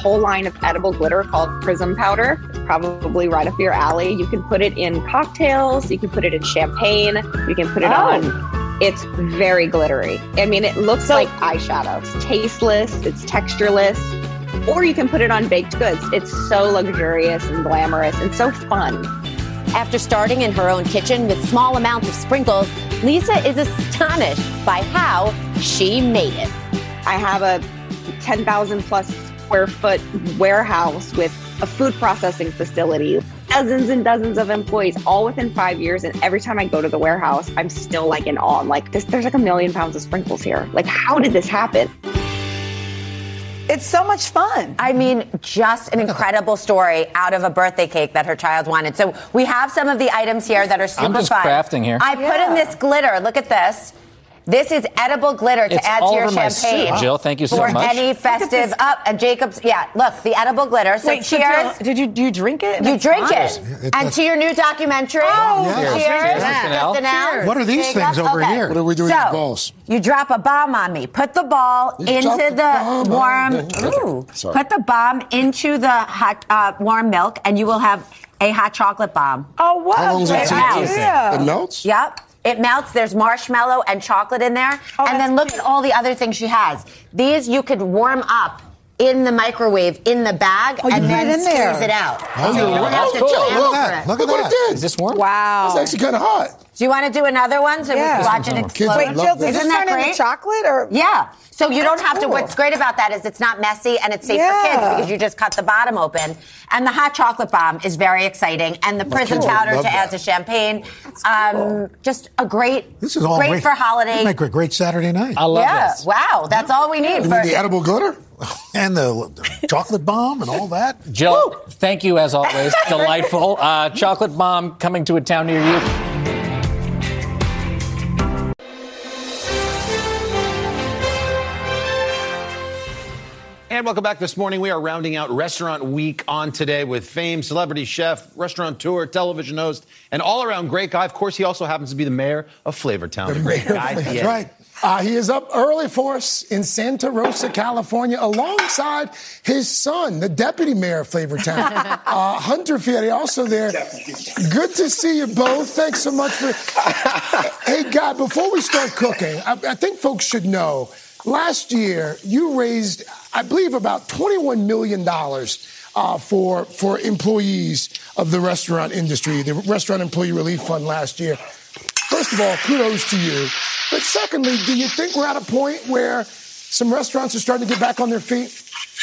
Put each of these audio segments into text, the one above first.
whole line of edible glitter called Prism Powder. It's probably right up your alley. You can put it in cocktails. You can put it in champagne. You can put it on. It's very glittery. I mean, it looks like eyeshadow. It's tasteless. It's textureless. Or you can put it on baked goods. It's so luxurious and glamorous and so fun. After starting in her own kitchen with small amounts of sprinkles, Lisa is astonished by how she made it. I have a 10,000 plus square foot warehouse with a food processing facility, dozens and dozens of employees, all within 5 years. And every time I go to the warehouse, I'm still like in awe. I'm like, there's like 1 million pounds of sprinkles here. Like, how did this happen? It's so much fun. I mean, just an incredible story out of a birthday cake that her child wanted. So we have some of the items here that are super fun. I'm just crafting here. I put in this glitter. Look at this. This is edible glitter to add to your champagne. My suit, Jill, thank you so much. For any festive and Jacob's, look, the edible glitter. So wait, cheers. So do you drink it? You drink it. And to your new documentary. Cheers. Cheers. What are these things over here? What are we doing with the balls? You drop a bomb on me. Put the ball into the warm. Put the bomb into the hot warm milk, and you will have a hot chocolate bomb. Oh, what? How long does it take? It melts? Yep. It melts. There's marshmallow and chocolate in there. And then look at all the other things she has. These you could warm up in the microwave in the bag and then squeeze it out. Oh, so you don't have to look at that. Look what it did. Is this warm? Wow. It's actually kind of hot. Do you want to do another one so we can watch it explode? Wait, Jill, does this turn into chocolate? Or? Yeah. So you don't have to. What's great about that is it's not messy and it's safe for kids because you just cut the bottom open. And the hot chocolate bomb is very exciting. And the Prism powder to add to champagne. Just a great, this is all great for holiday. This make a great Saturday night. I love this. Wow. That's all we need. And the edible glitter and the chocolate bomb and all that. Jill, thank you as always. Delightful. Chocolate bomb coming to a town near you. And welcome back this morning. We are rounding out Restaurant Week on today with famed celebrity chef, restaurateur, television host, and all-around great guy. Of course, he also happens to be the mayor of Flavortown. That's right. He is up early for us in Santa Rosa, California, alongside his son, the deputy mayor of Flavortown, Hunter Fieri, also there. Good to see you both. Thanks so much for... Hey, Guy, before we start cooking, I think folks should know, last year, you raised, I believe, about $21 million for employees of the restaurant industry, the Restaurant Employee Relief Fund last year. First of all, kudos to you. But secondly, do you think we're at a point where some restaurants are starting to get back on their feet?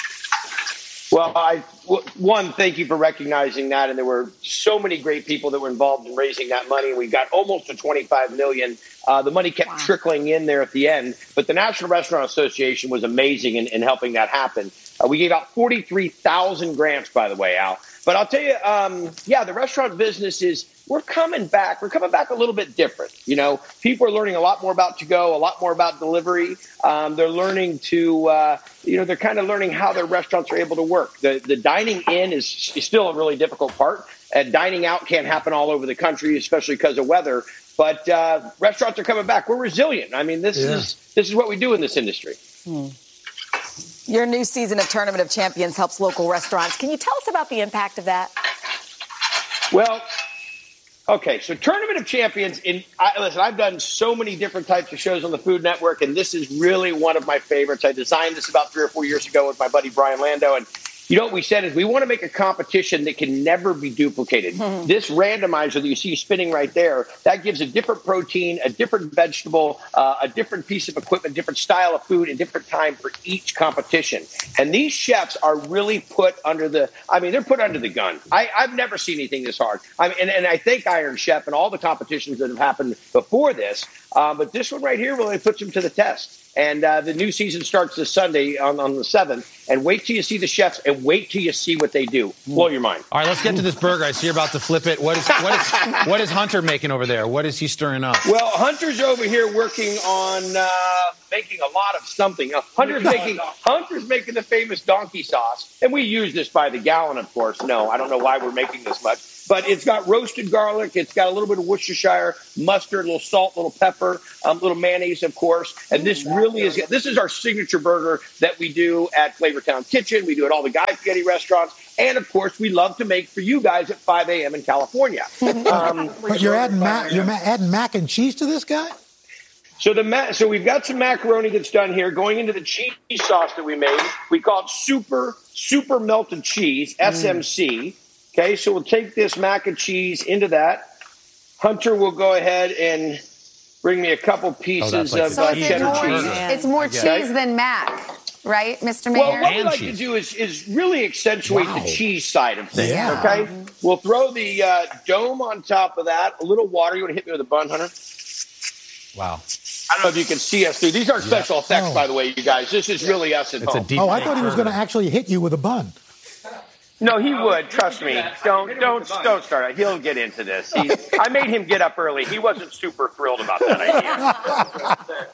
Well, one, thank you for recognizing that. And there were so many great people that were involved in raising that money. We got almost to $25 million. The money kept trickling in there at the end. But the National Restaurant Association was amazing in helping that happen. We gave out 43,000 grants, by the way, Al. But I'll tell you, the restaurant business we're coming back. We're coming back a little bit different. You know, people are learning a lot more about to-go, a lot more about delivery. They're learning to, they're kind of learning how their restaurants are able to work. The dining in is still a really difficult part. Dining out can't happen all over the country, especially because of weather. But restaurants are coming back. We're resilient. I mean, this is what we do in this industry. Your new season of Tournament of Champions helps local restaurants. Can you tell us about the impact of that? Well, okay, so Tournament of Champions, listen, I've done so many different types of shows on the Food Network, and this is really one of my favorites. I designed this about 3 or 4 years ago with my buddy Brian Lando, and you know what we said is we want to make a competition that can never be duplicated. This randomizer that you see spinning right there, that gives a different protein, a different vegetable, a different piece of equipment, different style of food, and different time for each competition. And these chefs are really they're put under the gun. I've never seen anything this hard. And I thank Iron Chef and all the competitions that have happened before this. But this one right here really puts them to the test. And the new season starts this Sunday on the 7th. And wait till you see the chefs and wait till you see what they do. Blow your mind. All right, let's get to this burger. I see you're about to flip it. What is Hunter making over there? What is he stirring up? Well, Hunter's over here working on making a lot of something. Hunter's making the famous donkey sauce, and we use this by the gallon, of course. No, I don't know why we're making this much. But it's got roasted garlic. It's got a little bit of Worcestershire, mustard, a little salt, a little pepper, a little mayonnaise, of course. And this is our signature burger that we do at Flavortown Kitchen. We do it at all the Guy Fieri restaurants. And, of course, we love to make for you guys at 5 a.m. in California. But you're adding mac and cheese to this guy? So we've got some macaroni that's done here going into the cheese sauce that we made. We call it super melted cheese, SMC. Okay, so we'll take this mac and cheese into that. Hunter will go ahead and bring me a couple pieces of cheddar cheese. It's more cheese than mac, right, Mr. Mayor? Well, what we like to do is really accentuate the cheese side of things, okay? We'll throw the dome on top of that, a little water. You want to hit me with a bun, Hunter? Wow. I don't know if you can see us through. These aren't special effects, by the way, you guys. This is really us at home. I thought he was going to actually hit you with a bun. No, he would. Trust me. Don't start it. He'll get into this. I made him get up early. He wasn't super thrilled about that idea.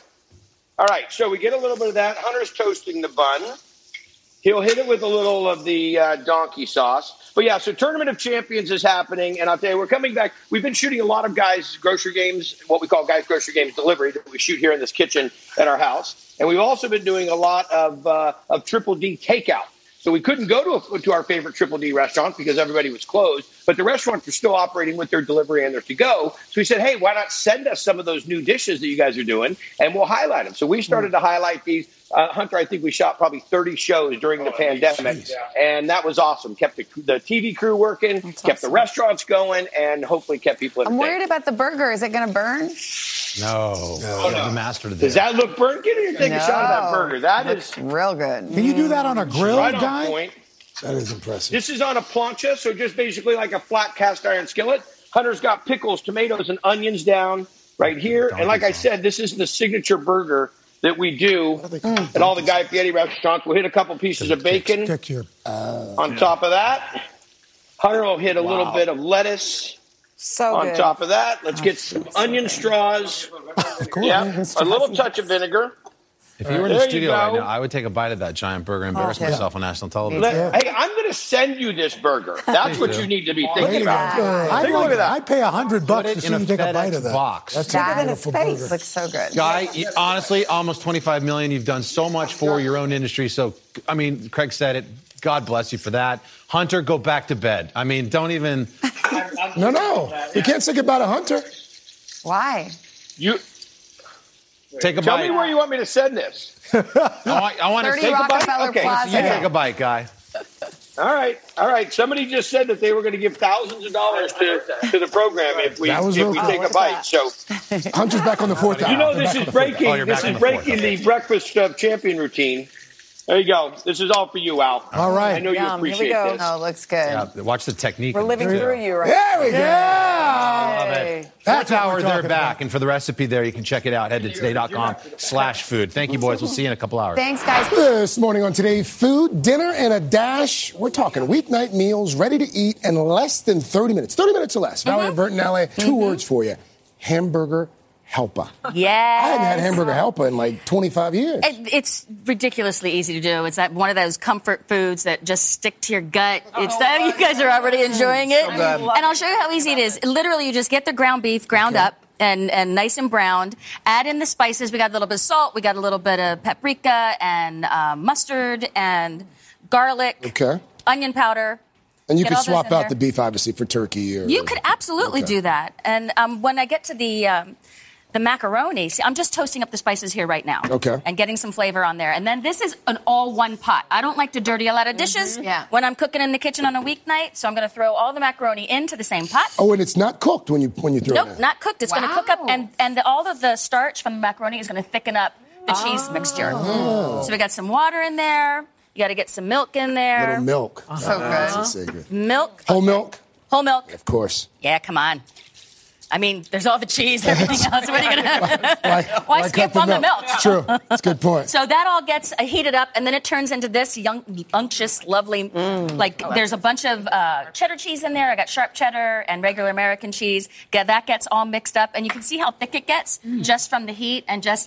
All right, so we get a little bit of that. Hunter's toasting the bun. He'll hit it with a little of the donkey sauce. But yeah, so Tournament of Champions is happening, and I'll tell you, we're coming back. We've been shooting a lot of Guys Grocery Games, what we call Guys Grocery Games delivery, that we shoot here in this kitchen at our house. And we've also been doing a lot of Triple D takeout. So we couldn't go to our favorite Triple D restaurant because everybody was closed, but the restaurants were still operating with their delivery and their to-go. So we said, hey, why not send us some of those new dishes that you guys are doing, and we'll highlight them. So we started to highlight these. Hunter, I think we shot probably 30 shows during the pandemic, and that was awesome. Kept the TV crew working, kept the restaurants going, and hopefully kept people entertained. I'm worried about the burger. Is it going to burn? No. The master of the Does that look burnt? Get in here and take a shot of that burger. That is real good. Can you do that on a grill, right guy? on point. That is impressive. This is on a plancha, so just basically like a flat cast iron skillet. Hunter's got pickles, tomatoes, and onions down right here. And like I said, this is the signature burger that we do at all the Guy Fieri restaurants. We'll hit a couple pieces of bacon on top of that. Hunter will hit a little bit of lettuce on top of that. Let's get some onion straws. Of course. Yeah, a little touch of vinegar. If you were in the studio right now, I would take a bite of that giant burger and embarrass myself on national television. Hey, I'm going to send you this burger. That's what you need to be thinking about. Take a look at that. I'd pay $100 to see you take a bite of that. Box. That's That a in his beautiful face burger. looks so good. Guy, honestly, almost $25 million. You've done so much for your own industry. So, I mean, Craig said it. God bless you for that. Hunter, go back to bed. I mean, don't even. No. You can't say goodbye to Hunter. Why? Take a bite. Tell me where you want me to send this. I want to 30 take a bite. Rockefeller Okay, Plaza. so you take a bite, Guy. All right. Somebody just said that they were going to give thousands of dollars to the program if we take a bite. So Hunter's back on the fourth hour. you know this is breaking. This is breaking the breakfast champion routine. There you go. This is all for you, Al. All right. I know you appreciate Here we go. this. Oh, looks good. Yeah, watch the technique. We're living through you right There we go. Love it. That's Fourth what hour, we're they're talking back. And for the recipe there, you can check it out. Head to today.com/food. Thank you, boys. We'll see you in a couple hours. Thanks, guys. This morning on Today Food, dinner and a dash. We're talking weeknight meals ready to eat in less than 30 minutes. 30 minutes or less. Valerie Burton, LA, two words for you. Hamburger helper. Yes. I hadn't had hamburger helper in like 25 years. It's ridiculously easy to do. It's one of those comfort foods that just stick to your gut. It's that you guys are already enjoying it. And I'll show you how easy it is. Literally, you just get the ground beef ground up and nice and browned. Add in the spices. We got a little bit of salt. We got a little bit of paprika and mustard and garlic. Onion powder. And you could swap out the beef, obviously, for turkey. You could absolutely do that. And when I get to the macaroni, see, I'm just toasting up the spices here right now. And getting some flavor on there. And then this is an all-one pot. I don't like to dirty a lot of dishes when I'm cooking in the kitchen on a weeknight, so I'm going to throw all the macaroni into the same pot. Oh, and it's not cooked when you throw it in? Nope, not cooked. It's going to cook up, and all of the starch from the macaroni is going to thicken up the cheese mixture. So we got some water in there. You got to get some milk in there. Little milk. So good. Secret. Milk. Whole milk? Whole milk. Of course. Yeah, come on. I mean, there's all the cheese, everything else. What are you going to Why skip on the milk? It's true. That's a good point. So that all gets heated up, and then it turns into this unctuous, lovely, there's a bunch of cheddar cheese in there. I got sharp cheddar and regular American cheese. That gets all mixed up, and you can see how thick it gets just from the heat and just...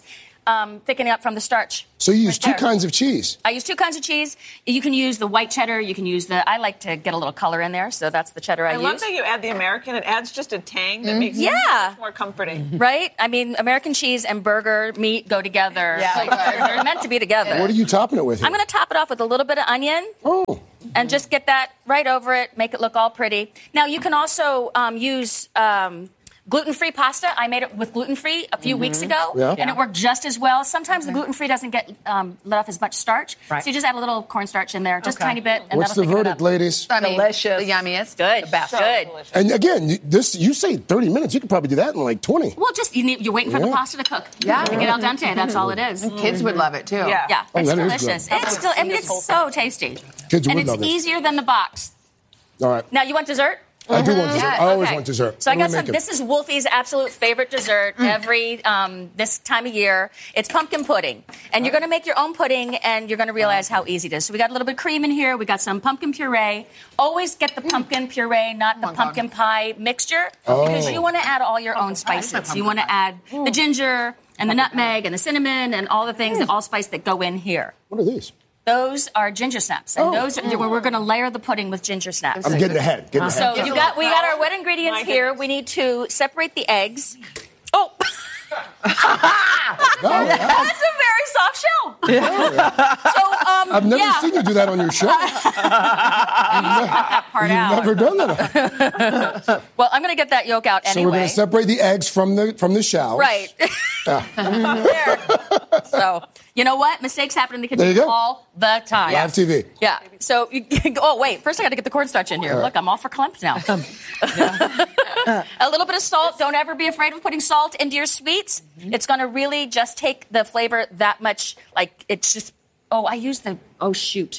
thickening up from the starch. So you use right two kinds of cheese. I use 2 kinds of cheese. You can use the white cheddar. You can use I like to get a little color in there, so that's the cheddar I use. I love that you add the American. It adds just a tang that makes it much more comforting. Right? I mean, American cheese and burger meat go together. Yeah. Like, they're meant to be together. What are you topping it with here? I'm going to top it off with a little bit of onion. Oh. And just get that right over it, make it look all pretty. Now, you can also use gluten-free pasta. I made it with gluten-free a few weeks ago, and it worked just as well. Sometimes the gluten-free doesn't get let off as much starch, so you just add a little cornstarch in there, just a tiny bit. And what's the verdict, ladies? Delicious. The yummiest. Good. The best. So good. And again, you say 30 minutes. You could probably do that in like 20. Well, just you're waiting for the pasta to cook. Yeah. To get al dente. That's all it is. Kids would love it too. Yeah. Oh, It's that is delicious. good. It's so tasty. Kids And would love it's it. easier than the box. All right. Now, you want dessert? I do want dessert. Yeah, I always okay. want dessert. So I What got are we some. making? This is Wolfie's absolute favorite dessert every this time of year. It's pumpkin pudding, and you're going to make your own pudding, and you're going to realize how easy it is. So we got a little bit of cream in here. We got some pumpkin puree. Always get the pumpkin puree, not the pumpkin pie mixture, because you want to add all your own spices. You want to add the ginger and the nutmeg and the cinnamon and all the things, the allspice that go in here. What are these? Those are ginger snaps, and those are, we're going to layer the pudding with ginger snaps. I'm getting ahead. So we got our wet ingredients here. We need to separate the eggs. Oh, that's a very soft shell. I've never seen you do that on your show. that part You've out. never done that. Well, I'm going to get that yolk out So anyway. we're going to separate the eggs from the shells. Right. Yeah. There. So, you know what? Mistakes happen in the There you kitchen go. all the time. Live TV. Yeah. So, wait. First, I got to get the cornstarch in here. Look, I'm all for clumps now. A little bit of salt. Don't ever be afraid of putting salt into your sweets. It's going to really just take the flavor that much. Like, it's just. I used the. Oh, shoot.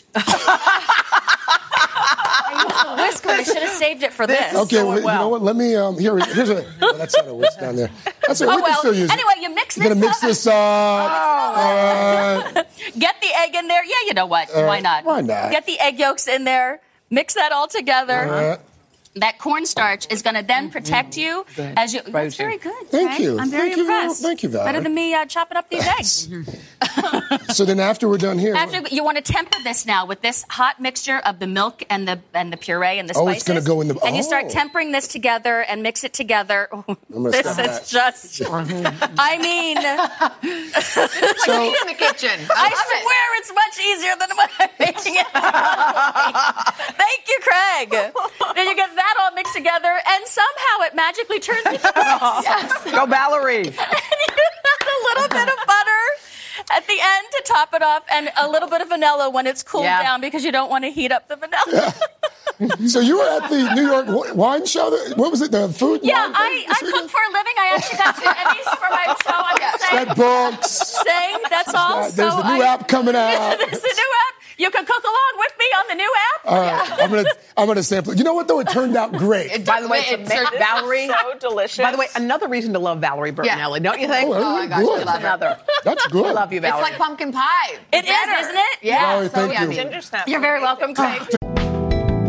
I used the whisker. I should have saved it for this. Okay, you know what? Let me. Here's a. No, that's not a whisk down there. That's a. We can still use it. Anyway, you mix this. You're gonna mix this up. Get the egg in there. Yeah, you know what? Why not? Why not? Get the egg yolks in there. Mix that all together. That cornstarch is going to then protect you as you. That's very good. Thank right? you. I'm very impressed. Thank you, Valerie. Better than me chopping up these eggs. So then, after we're done here, You want to temper this now with this hot mixture of the milk and the puree and the spices. it's going to go in the. And you start tempering this together and mix it together. This is just. I mean. It's like in the kitchen. I swear it's much easier than what I'm making it. Thank you, Craig. Then you get that all mixed together, and somehow it magically turns into this. Go, Valerie. And you add a little bit of butter at the end to top it off, and a little bit of vanilla when it's cooled down, because you don't want to heat up the vanilla. So you were at the New York wine show. What was it? The food? Yeah, I cook for a living. I actually got 2 Emmys for my show. I'm just saying. Got books. Saying that's all. There's the new app coming out. There's the new app. You can cook along with me on the new app. All right, I'm gonna sample it. You know what though? It turned out great. By the way, Valerie. So delicious. By the way, another reason to love Valerie Bertinelli, don't you think? Oh, my gosh, good. Another. That's good. I love you, Valerie. It's like pumpkin pie. It is, isn't it? Yeah. Valerie, thank you. Ginger snaps. You're very welcome, Craig.